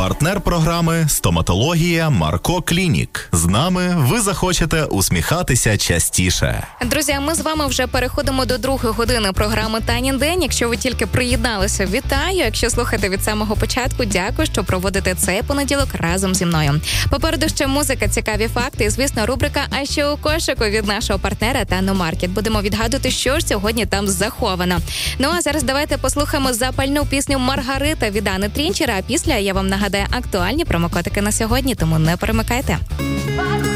Партнер програми «Стоматологія Марко Клінік». З нами ви захочете усміхатися частіше. Друзі, ми з вами вже переходимо до другої години програми «Танін день». Якщо ви тільки приєдналися, вітаю. Якщо слухаєте від самого початку, дякую, що проводите цей понеділок разом зі мною. Попереду ще музика, цікаві факти і, звісно, рубрика «А що у кошику» від нашого партнера Таномаркет. Будемо відгадувати, що ж сьогодні там заховано. Ну а зараз давайте послухаємо запальну пісню «Маргарита» від Анни Трінчера, а після я вам нагадаю актуальні промокодики на сьогодні, тому не перемикайте.